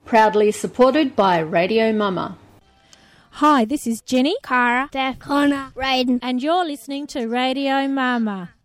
Proudly supported by Radio Mama. Hi, this is Jenny, Cara, Steph, Connor, Raiden, and you're listening to Radio Mama.